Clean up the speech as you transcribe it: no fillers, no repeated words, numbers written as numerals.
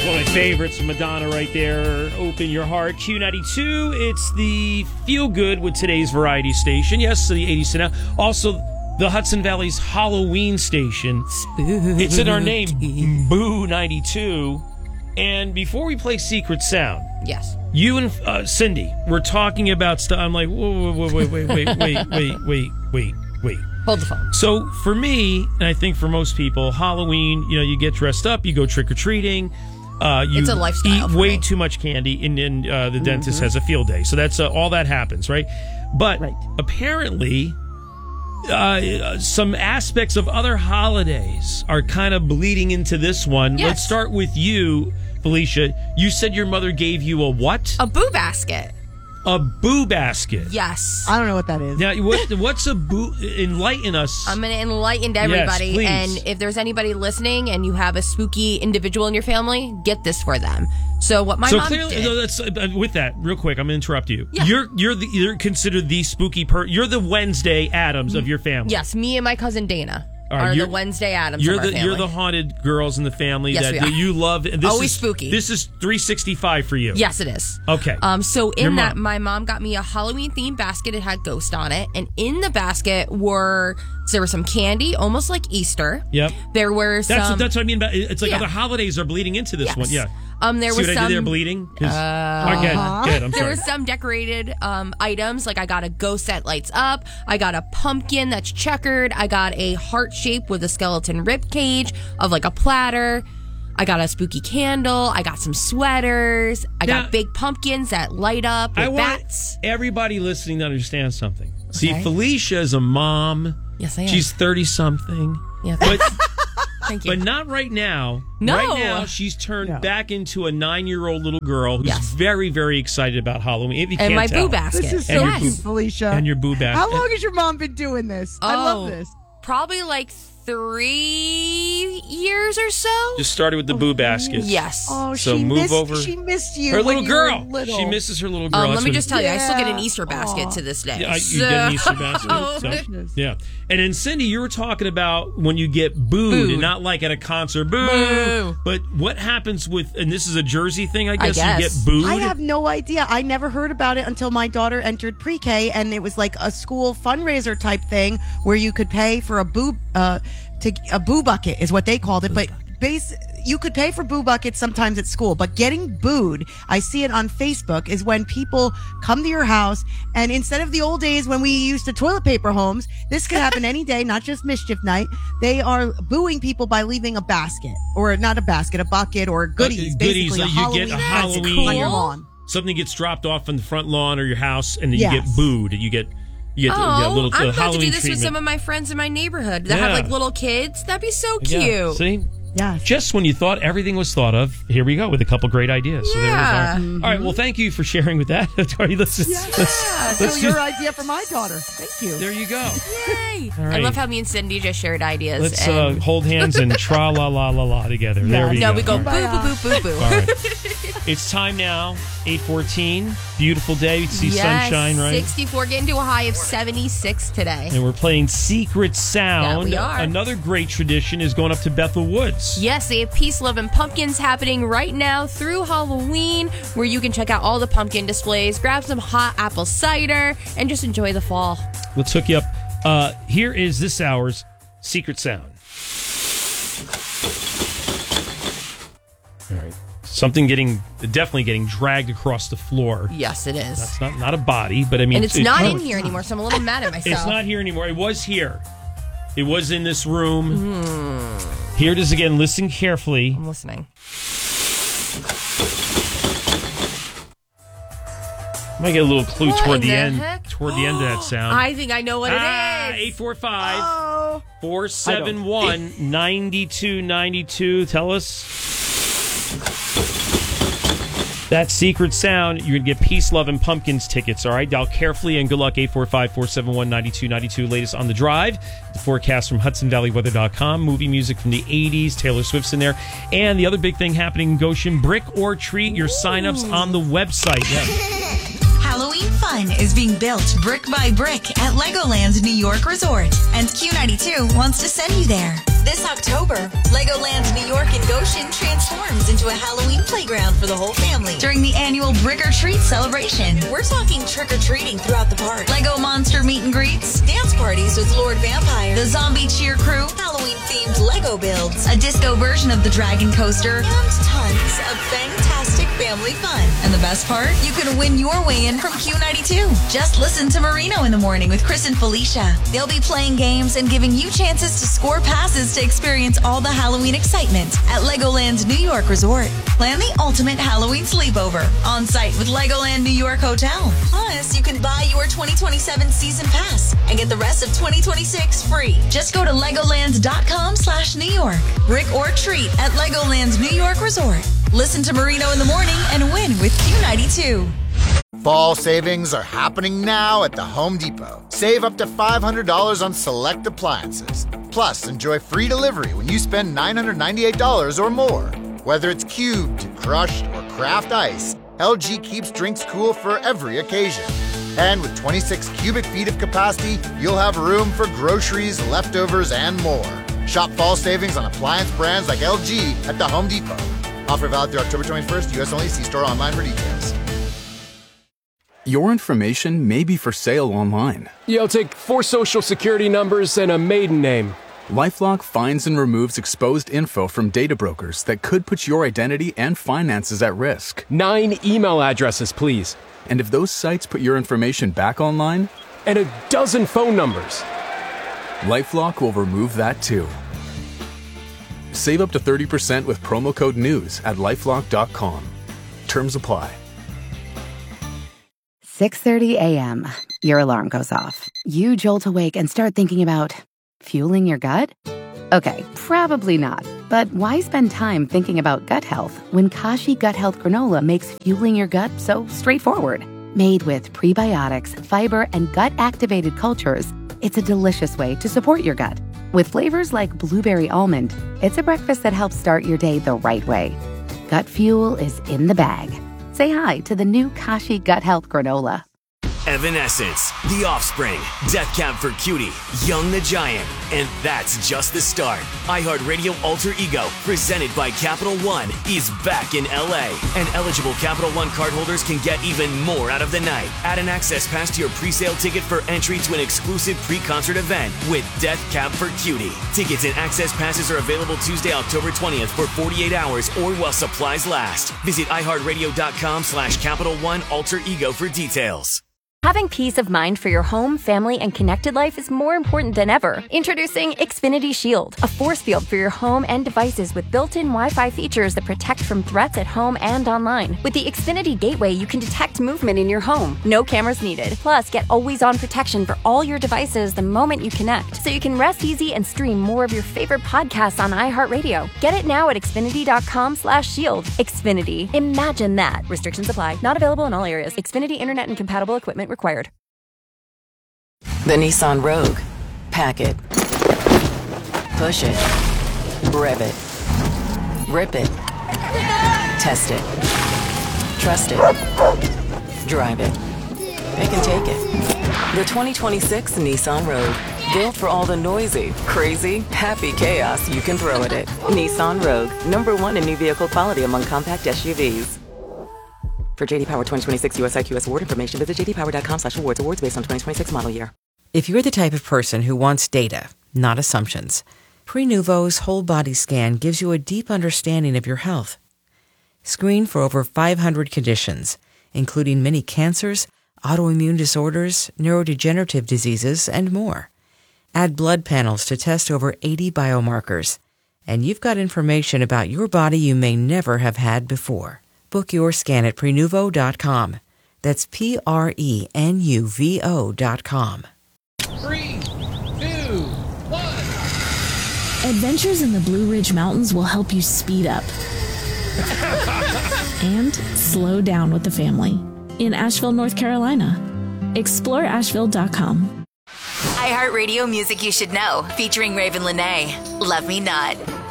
One of my favorites, Madonna right there. Open Your Heart. Q92. It's the Feel Good with today's variety station. Yes, the 80s now. Also, the Hudson Valley's Halloween station. Spooky. It's in our name, Boo 92. And before we play Secret Sound, yes, you and Cindy were talking about stuff. I'm like, wait. Hold the phone. So for me, and I think for most people, Halloween, you get dressed up, you go trick-or-treating. It's a lifestyle. Eat way too much candy, and then the dentist has a field day. So that's all that happens, right? But apparently, some aspects of other holidays are kind of bleeding into this one. Yes. Let's start with you, Felicia. You said your mother gave you a what? A boo basket. A boo basket. Yes. I don't know what that is. Now, what's a boo? Enlighten us. I'm going to enlighten everybody. Yes, please. And if there's anybody listening and you have a spooky individual in your family, get this for them. So what my mom clearly, did. no, that's, with that, real quick, I'm going to interrupt you. Yeah. You're considered the spooky you're the Wednesday Addams of your family. Yes, me and my cousin Dana right, are the Wednesday Addams of our family. You're the haunted girls in the family Yes, that you love. And Always spooky. This is 365 for you. Yes, it is. Okay. So in that, my mom got me a Halloween-themed basket. It had ghost on it. And in the basket there was some candy, almost like Easter. Yep. There were some... That's what I mean. It's like other holidays are bleeding into this one. Yeah. There See was what some... I did there, bleeding? Good, I'm There sorry. was some decorated items, like I got a ghost that lights up. I got a pumpkin that's checkered. I got a heart shape with a skeleton rib cage of like a platter. I got a spooky candle. I got some sweaters. I got big pumpkins that light up with bats. Want everybody listening to understand something. See, Felicia is a mom. Yes, I am. She's 30-something. Yeah, but thank you. But not right now. No. Right now, she's turned back into a 9-year-old little girl who's very, very excited about Halloween. If you and can't my tell. boo basket. This is so cute, Felicia. And your boo basket. How long has your mom been doing this? I love this. Probably like 3 years or so. Just started with the boo basket. Yes. Oh, so move over. She missed you. Her when little you girl. were little. She misses her little girl. Let me just tell you, I still get an Easter basket to this day. Yeah, you get an Easter basket. So, yeah. And then, Cindy, you were talking about when you get booed. And not like at a concert, boo. But what happens with, and this is a Jersey thing, I guess. You get booed? I have no idea. I never heard about it until my daughter entered pre-K, and it was like a school fundraiser type thing where you could pay for a boo bucket is what they called it. But you could pay for boo buckets sometimes at school, but getting booed, I see it on Facebook, is when people come to your house, and instead of the old days when we used to toilet paper homes, this could happen any day, not just mischief night. They are booing people by leaving a basket, or not a basket, a bucket, or goodies. Goodies, basically, you get a Halloween. on your lawn. Something gets dropped off on the front lawn or your house, and then you Yes. get booed. You get little I'm about Halloween to do this treatment. with some of my friends in my neighborhood that have like little kids. That'd be so cute. Yeah. See? Yeah. Just when you thought everything was thought of, here we go with a couple great ideas. So there we are. Mm-hmm. All right, well, thank you for sharing with that. So your idea for my daughter. Thank you. There you go. Yay! All right. I love how me and Cindy just shared ideas. Let's and hold hands and tra-la-la-la-la together. There we go. we go boo, boo, boo, boo, boo. All right. It's time now, 8:14. Beautiful day. You can see sunshine, right? 64, getting to a high of 76 today. And we're playing Secret Sound. Yeah, we are. Another great tradition is going up to Bethel Woods. Yes, they have Peace, Love, and Pumpkins happening right now through Halloween, where you can check out all the pumpkin displays, grab some hot apple cider, and just enjoy the fall. Let's hook you up. Here is this hour's Secret Sound. All right. Something definitely getting dragged across the floor. Yes, it is. That's not a body, but I mean... And it's not in here anymore, so I'm a little mad at myself. It's not here anymore. It was here. It was in this room. Here it is again. Listen carefully. I'm listening. I might get a little clue What toward in the the end. heck? Toward the end of that sound. I think I know what it is. 845 471 9292. Tell us. That secret sound, you're going to get Peace, Love, and Pumpkins tickets, all right? Dial carefully, and good luck, 845-471-9292. Latest on the drive, the forecast from HudsonValleyWeather.com, movie music from the 80s, Taylor Swift's in there, and the other big thing happening in Goshen, Brick or Treat, your sign-ups on the website. Halloween fun is being built brick by brick at Legoland's New York Resort, and Q92 wants to send you there. This October, Legoland New York in Goshen transforms into a Halloween playground for the whole family during the annual Brick or Treat celebration. We're talking trick-or-treating throughout the park, Lego Monster meet and greets, dance parties with Lord Vampire, the Zombie Cheer Crew, Halloween-themed Lego builds, a disco version of the Dragon Coaster, and tons of fantastic family fun. And the best part? You can win your way in from Q92. Just listen to Marino in the Morning with Chris and Felicia. They'll be playing games and giving you chances to score passes to experience all the Halloween excitement at Legoland New York Resort. Plan the ultimate Halloween sleepover on site with Legoland New York Hotel. Plus, you can buy your 2027 season pass and get the rest of 2026 free. Just go to legoland.com/New York. Brick or treat at Legoland New York Resort. Listen to Marino in the Morning and win with Q92. Fall savings are happening now at the Home Depot. Save up to $500 on select appliances. Plus, enjoy free delivery when you spend $998 or more. Whether it's cubed, crushed, or craft ice, LG keeps drinks cool for every occasion. And with 26 cubic feet of capacity, you'll have room for groceries, leftovers, and more. Shop fall savings on appliance brands like LG at the Home Depot. Offer valid through October 21st, U.S. only. See store online for details. Your information may be for sale online. Yeah, I'll take 4 social security numbers and a maiden name. LifeLock finds and removes exposed info from data brokers that could put your identity and finances at risk. 9 email addresses, please. And if those sites put your information back online? And a dozen phone numbers. LifeLock will remove that too. Save up to 30% with promo code NEWS at LifeLock.com. Terms apply. 6:30 a.m. Your alarm goes off. You jolt awake and start thinking about fueling your gut? Okay, probably not. But why spend time thinking about gut health when Kashi Gut Health Granola makes fueling your gut so straightforward? Made with prebiotics, fiber, and gut-activated cultures, it's a delicious way to support your gut. With flavors like blueberry almond, it's a breakfast that helps start your day the right way. Gut fuel is in the bag. Say hi to the new Kashi Gut Health Granola. Evanescence, The Offspring, Death Cab for Cutie, Young the Giant, and that's just the start. iHeartRadio Alter Ego, presented by Capital One, is back in LA, and eligible Capital One cardholders can get even more out of the night. Add an access pass to your pre-sale ticket for entry to an exclusive pre-concert event with Death Cab for Cutie. Tickets and access passes are available Tuesday, October 20th for 48 hours or while supplies last. Visit iHeartRadio.com/Capital One Alter Ego for details. Having peace of mind for your home, family, and connected life is more important than ever. Introducing Xfinity Shield, a force field for your home and devices with built-in Wi-Fi features that protect from threats at home and online. With the Xfinity Gateway, you can detect movement in your home. No cameras needed. Plus, get always-on protection for all your devices the moment you connect, so you can rest easy and stream more of your favorite podcasts on iHeartRadio. Get it now at Xfinity.com/shield. Xfinity. Imagine that. Restrictions apply. Not available in all areas. Xfinity Internet and compatible equipment required. The Nissan Rogue. Pack it. Push it. Rev it. Rip it. Test it. Trust it. Drive it. Pick and take it. The 2026 Nissan Rogue. Built for all the noisy, crazy, happy chaos you can throw at it. Nissan Rogue. #1 in new vehicle quality among compact SUVs. For JD Power 2026 US IQS award information, visit jdpower.com/awards. Awards based on 2026 model year. If you're the type of person who wants data, not assumptions, Prenuvo's whole body scan gives you a deep understanding of your health. Screen for over 500 conditions, including many cancers, autoimmune disorders, neurodegenerative diseases, and more. Add blood panels to test over 80 biomarkers, and you've got information about your body you may never have had before. Book your scan at Prenuvo.com. That's Prenuvo.com. 3, 2, 1. Adventures in the Blue Ridge Mountains will help you speed up and slow down with the family in Asheville, North Carolina. Explore Asheville.com. iHeartRadio Music You Should Know, featuring Raven Lenae. Love Me Not.